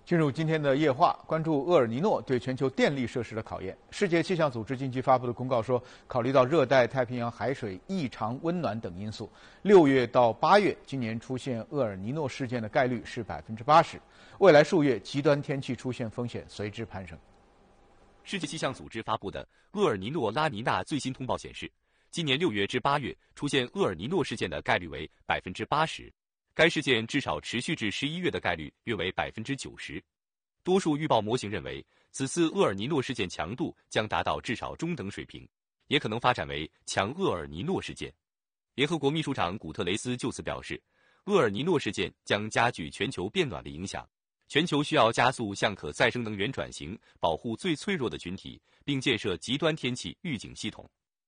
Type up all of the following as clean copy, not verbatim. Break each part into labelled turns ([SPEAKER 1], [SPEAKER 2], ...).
[SPEAKER 1] 进入今天的夜话，关注厄尔尼诺对全球电力设施的考验。世界气象组织近期发布的公告说，考虑到热带太平洋海水异常温暖等因素，6月到8月今年出现厄尔尼诺事件的概率是80%。未来数月极端天气出现风险随之攀升。
[SPEAKER 2] 世界气象组织发布的厄尔尼诺拉尼娜最新通报显示，今年6月至8月出现厄尔尼诺事件的概率为80%。该事件至少持续至11月的概率约为90%。多数预报模型认为，此次厄尔尼诺事件强度将达到至少中等水平，也可能发展为强厄尔尼诺事件。联合国秘书长古特雷斯就此表示，厄尔尼诺事件将加剧全球变暖的影响，全球需要加速向可再生能源转型，保护最脆弱的群体，并建设极端天气预警系统。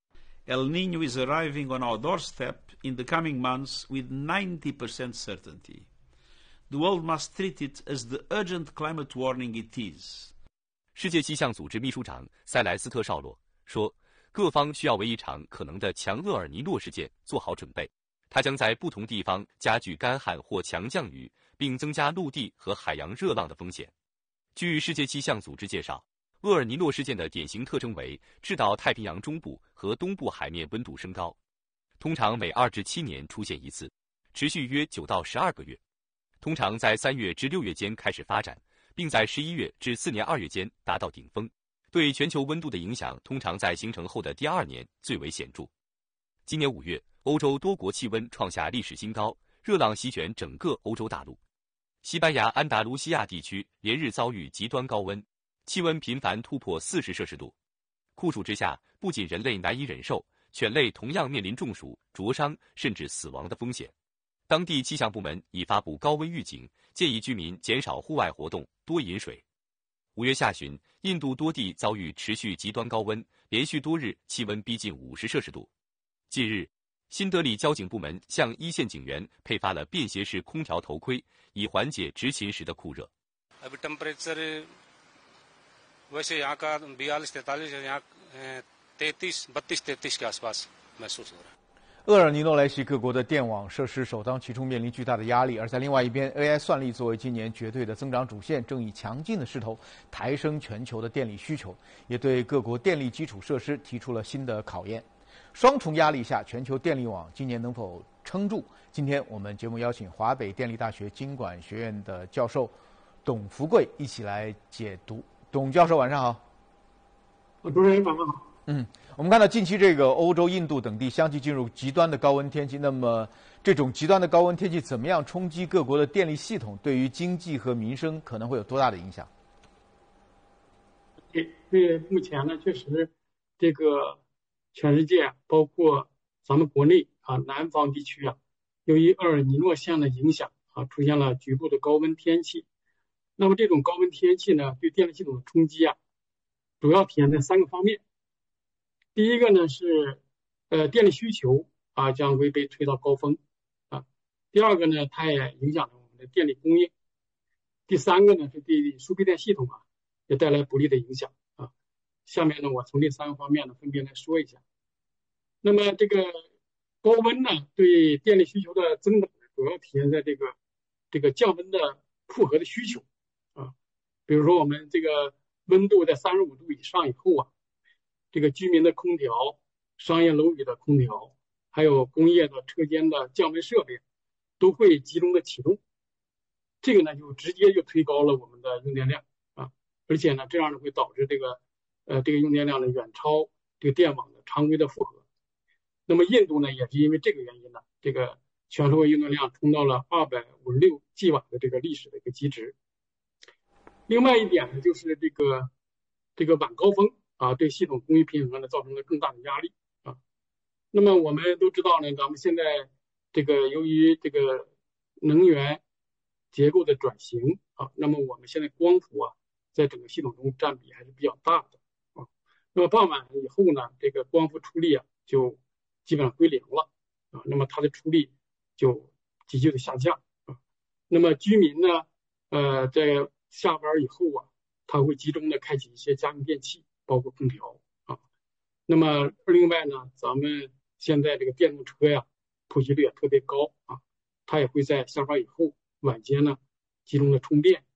[SPEAKER 3] El Niño is arriving on our doorstep in the coming months with 90% certainty. The world must treat it as the urgent climate warning it is.
[SPEAKER 2] 世界气象组织秘书长塞莱斯特绍洛说，各方需要为一场可能的强厄尔尼诺事件做好准备，它将在不同地方加剧干旱或强降雨，并增加陆地和海洋热浪的风险。据世界气象组织介绍，厄尔尼诺事件的典型特征为赤道太平洋中部和东部海面温度升高，通常每2至7年出现一次，持续约9到12个月，通常在3月至6月间开始发展，并在11月至4年2月间达到顶峰。对全球温度的影响通常在形成后的第2年最为显著。今年5月，欧洲多国气温创下历史新高，热浪席卷整个欧洲大陆。西班牙安达卢西亚地区连日遭遇极端高温，气温频繁突破40摄氏度。酷暑之下，不仅人类难以忍受，犬类同样面临中暑、灼伤甚至死亡的风险。当地气象部门已发布高温预警，建议居民减少户外活动，多饮水。5月下旬，印度多地遭遇持续极端高温，连续多日气温逼近50摄氏度。近日，新德里交警部门向一线警员配发了便携式空调头盔，以缓解执勤时的酷热。
[SPEAKER 4] वैसे यहाँ का 42-43 यहाँ 32-33 के आसपास महसूस हो रहा है。
[SPEAKER 1] 厄尔尼诺来袭，各国的电网设施首当其冲面临巨大的压力。而在另外一边 ，AI 算力作为今年绝对的增长主线，正以强劲的势头抬升全球的电力需求，也对各国电力基础设施提出了新的考验。双重压力下，全球电力网今年能否撑住？今天我们节目邀请华北电力大学经管学院的教授董福贵一起来解读。董教授，晚上好。
[SPEAKER 5] 主持人晚上好。
[SPEAKER 1] 我们看到近期这个欧洲、印度等地相继进入极端的高温天气，那么这种极端的高温天气怎么样冲击各国的电力系统？对于经济和民生可能会有多大的影响？
[SPEAKER 5] 对，目前呢，确实这个全世界，包括咱们国内南方地区由于厄尔尼诺现象的影响出现了局部的高温天气。那么这种高温天气呢，对电力系统的冲击主要体现在3个方面。第一个呢是电力需求将会被推到高峰第二个呢，它也影响了我们的电力供应。第三个呢是对输配电系统也带来不利的影响下面呢，我从这3个方面呢分别来说一下。那么这个高温呢，对电力需求的增长主要体现在这个降温的复合的需求比如说我们这个温度在35度以上以后这个居民的空调、商业楼宇的空调，还有工业的车间的降温设备都会集中的启动，这个呢就直接就推高了我们的用电量而且呢这样呢会导致这个用电量呢远超这个电网的常规的负荷。那么印度呢也是因为这个原因呢，这个全社会用电量冲到了256 G 瓦的这个历史的一个极值。另外一点呢，就是这个晚高峰对系统供应平衡呢造成了更大的压力那么我们都知道呢，咱们现在这个由于这个能源结构的转型那么我们现在光伏在整个系统中占比还是比较大的那么傍晚以后呢，这个光伏出力就基本上归零了那么它的出力就急剧的下降那么居民呢在下班以后他会集中的开启一些家用电器，包括空调那么另外呢，咱们现在这个电动车普及率也特别高它也会在下班以后晚间呢集中的充电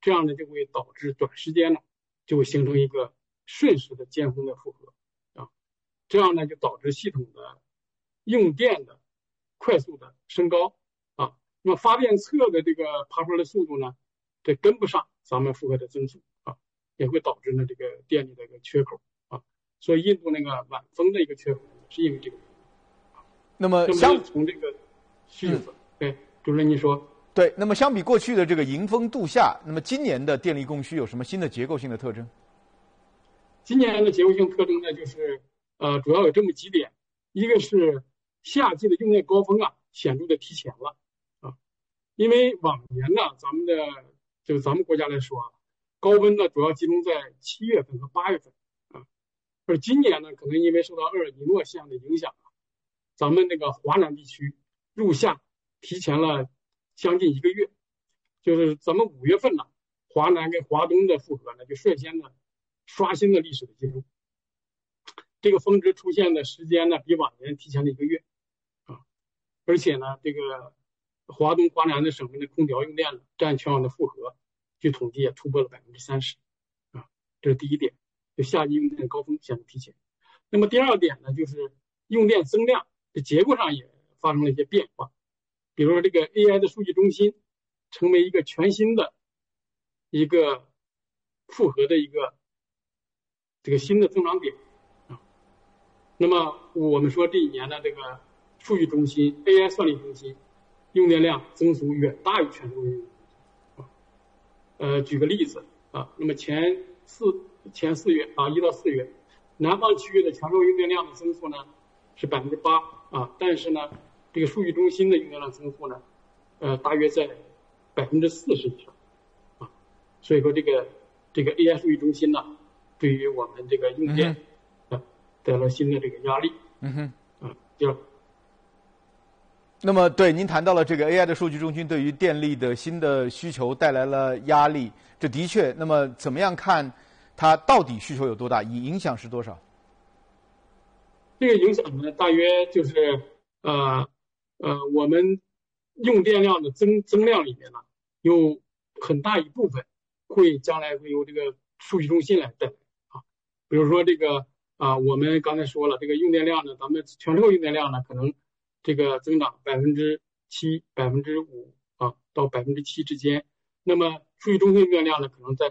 [SPEAKER 5] 这样呢就会导致短时间呢就会形成一个瞬时的尖峰的负荷啊，这样呢就导致系统的用电的快速的升高啊，那么发电侧的这个爬出来的速度呢，这跟不上咱们负荷的增速啊，也会导致呢这个电力的一个缺口啊，所以印度那个晚风的一个缺口是因为这个。
[SPEAKER 1] 那么
[SPEAKER 5] 从这个需求侧，对，主任您说。
[SPEAKER 1] 对，那么相比过去的这个迎风度夏，那么今年的电力供需有什么新的结构性的特征？
[SPEAKER 5] 今年的结构性特征呢，就是主要有这么几点，一个是夏季的用电高峰啊显著的提前了啊，因为往年呢，咱们国家来说啊，高温呢主要集中在7月份和8月份啊，而今年呢，可能因为受到厄尔尼诺现象的影响啊，咱们这个华南地区入夏提前了将近1个月，就是咱们5月份呢，华南跟华东的负荷呢就率先呢刷新了历史的记录，这个峰值出现的时间呢比往年提前了1个月啊，而且呢这个华东华南的省份的空调用电占全网的负荷，据统计也突破了30%啊，这是第一点，就夏季用电高峰显著提前。那么第二点呢，就是用电增量的结构上也发生了一些变化，比如说这个 AI 的数据中心成为一个全新的一个复合的一个这个新的增长点啊。那么我们说这一年呢，这个数据中心 AI 算力中心用电量增速远大于全球用电啊。举个例子啊，那么前4月啊，1到4月，南方区域的全球用电量的增速呢是8%啊，但是呢，这个数据中心的用电量增速呢，大约在40%以上啊，所以说这个 AI 数据中心呢，对于我们这个用电带来新的这个压力。
[SPEAKER 1] 那么对您谈到了这个 AI 的数据中心对于电力的新的需求带来了压力，这的确。那么怎么样看它到底需求有多大，影响是多少？
[SPEAKER 5] 这个影响呢，大约就是我们用电量的增量里面呢，有很大一部分将来会由这个数据中心来带来啊。比如说这个我们刚才说了，这个用电量呢，咱们全球用电量呢，可能这个增长7%、5%啊到7%之间，那么数据中心用电量呢，可能在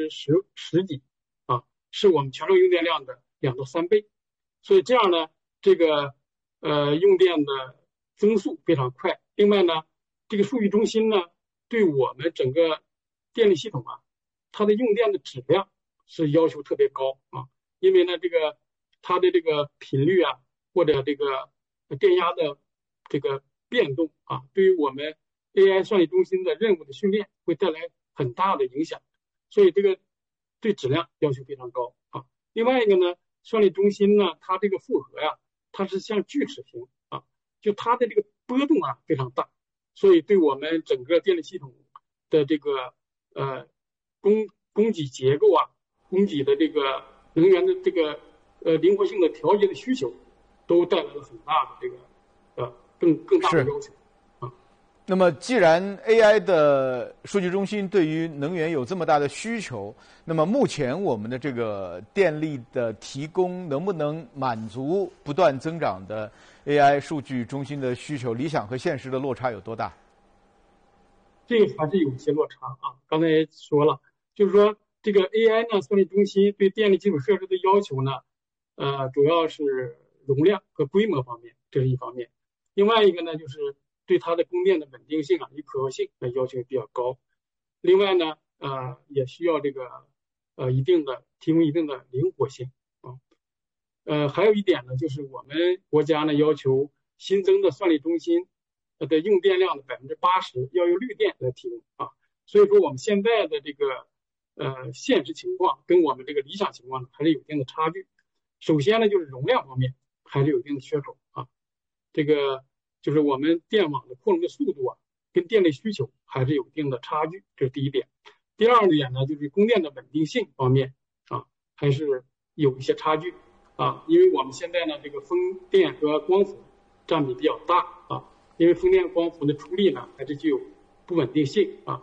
[SPEAKER 5] 10几啊，是我们全球用电量的2到3倍。所以这样呢，这个用电的增速非常快。另外呢，这个数据中心呢，对我们整个电力系统啊，它的用电的质量是要求特别高啊，因为呢，它的这个频率啊，或者这个电压的这个变动啊，对于我们 AI 算力中心的任务的训练会带来很大的影响，所以这个对质量要求非常高啊。另外一个呢，算力中心呢，它这个负荷呀，它是像锯齿形啊，就它的这个波动啊非常大，所以对我们整个电力系统的这个供给结构啊，供给的这个能源的这个灵活性的调节的需求，都带来了很大的这个更大的要求。
[SPEAKER 1] 那么，既然 AI 的数据中心对于能源有这么大的需求，那么目前我们的这个电力的提供能不能满足不断增长的 AI 数据中心的需求？理想和现实的落差有多大？
[SPEAKER 5] 这个还是有些落差啊。刚才也说了，就是说这个 AI 呢，算力中心对电力基础设施的要求呢，主要是容量和规模方面，这是一方面。另外一个呢，就是对它的供电的稳定性啊与可靠性的要求比较高，另外呢，也需要这个提供一定的灵活性啊。还有一点呢，就是我们国家呢要求新增的算力中心的用电量的80%要由绿电来提供啊。所以说我们现在的这个现实情况跟我们这个理想情况呢还是有一定的差距。首先呢，就是容量方面还是有一定的缺口啊，这个就是我们电网的扩容的速度啊，跟电力需求还是有一定的差距，这是第一点。第二点呢，就是供电的稳定性方面啊，还是有一些差距啊，因为我们现在呢，这个风电和光伏占比比较大啊，因为风电光伏的出力呢，还是具有不稳定性啊，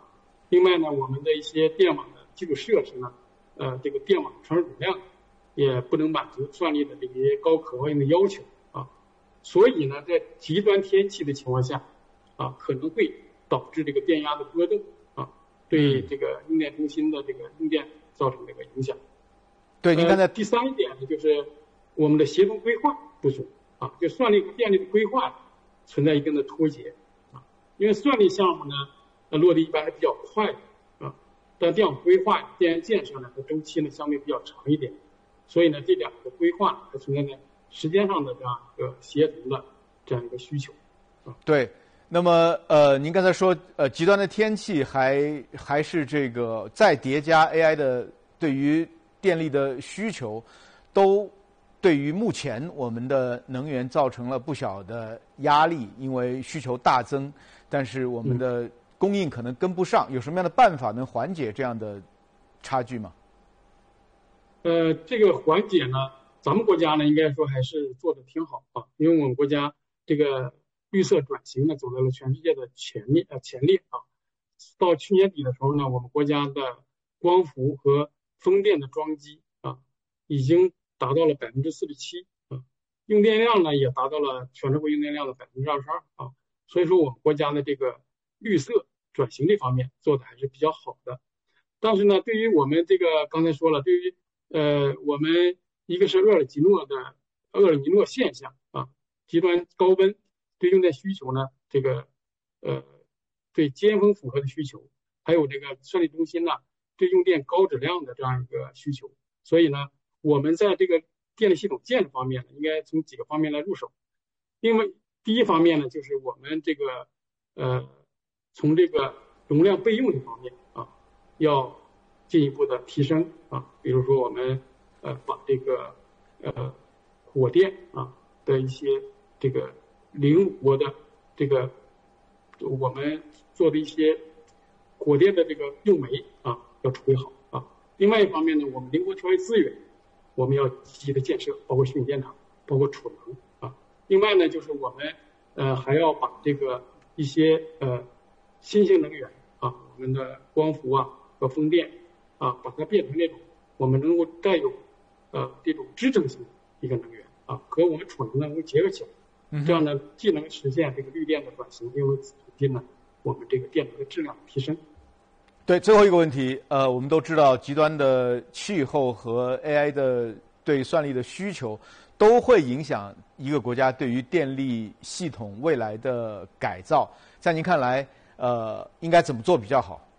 [SPEAKER 5] 另外呢，我们的一些电网的基础设施呢，这个电网传输容量也不能满足算力的这些高可靠性的要求啊。所以呢，在极端天气的情况下啊，可能会导致这个电压的波动啊，对这个用电中心的这个用电造成这个影响。
[SPEAKER 1] 对，您刚才
[SPEAKER 5] 第三一点呢，就是我们的协同规划不足啊，就算力和电力的规划存在一定的脱节啊。因为算力项目呢，落地一般是比较快的啊，但电网规划、电源建设呢和周期呢相对比较长一点，所以呢，这两个规划还存在呢时间上的这样一个协同的这样一个需求啊。
[SPEAKER 1] 对。那么您刚才说极端的天气还是这个再叠加 AI 的对于电力的需求，都对于目前我们的能源造成了不小的压力，因为需求大增，但是我们的供应可能跟不上。有什么样的办法能缓解这样的差距吗？
[SPEAKER 5] 这个缓解呢，咱们国家呢应该说还是做的挺好啊，因为我们国家这个绿色转型呢走在了全世界的前列啊。到去年底的时候呢，我们国家的光伏和风电的装机啊，已经达到了47%啊，用电量呢也达到了全社会用电量的22%啊，所以说我们国家的这个绿色转型这方面做的还是比较好的。但是呢，对于我们这个刚才说了，对于我们一个是厄尔尼诺现象啊，极端高温对用电需求呢，这个对尖峰负荷的需求，还有这个算力中心呢对用电高质量的这样一个需求，所以呢，我们在这个电力系统建设方面呢，应该从几个方面来入手。因为第一方面呢，就是我们这个从这个容量备用这方面啊，要进一步的提升啊，比如说我们把这个火电啊的一些这个灵活的这个我们做的一些火电的这个用煤啊要处理好啊。另外一方面呢，我们灵活调配资源，我们要积极的建设，包括蓄电厂，包括储能啊。另外呢，就是我们还要把这个一些新型能源啊，我们的光伏啊和风电啊，把它变成那种我们能够带有这种支撑性的一个能源啊，和我们储能能够结合起来，这样呢既能实现这个绿电的转型，又能促进呢我们这个电能的质量提升。
[SPEAKER 1] 对，最后一个问题，我们都知道极端的气候和 AI 的对算力的需求都会影响一个国家对于电力系统未来的改造。在您看来，应该怎么做比较好？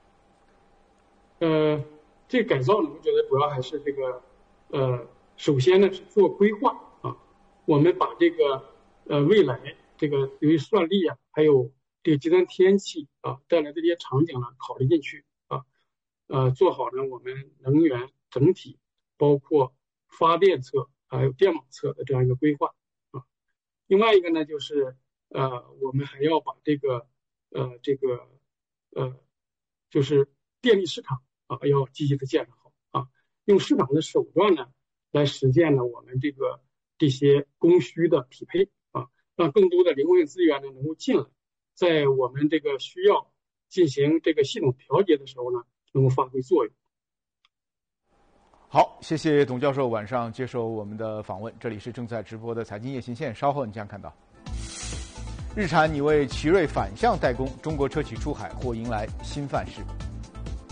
[SPEAKER 5] 这个改造呢，我觉得主要还是这个首先呢是做规划啊，我们把这个未来这个由于算力啊，还有这个极端天气啊带来的这些场景呢考虑进去啊，做好呢我们能源整体包括发电侧还有电网侧的这样一个规划啊。另外一个呢就是我们还要把这个就是电力市场啊要积极的建设好啊，用市场的手段呢来实现呢我们这些供需的匹配啊，让更多的灵活性资源呢能够进来，在我们这个需要进行这个系统调节的时候呢，能够发挥作用。
[SPEAKER 1] 好，谢谢董教授晚上接受我们的访问。这里是正在直播的财经夜行线，稍后你将看到，日产拟为奇瑞反向代工，中国车企出海或迎来新范式。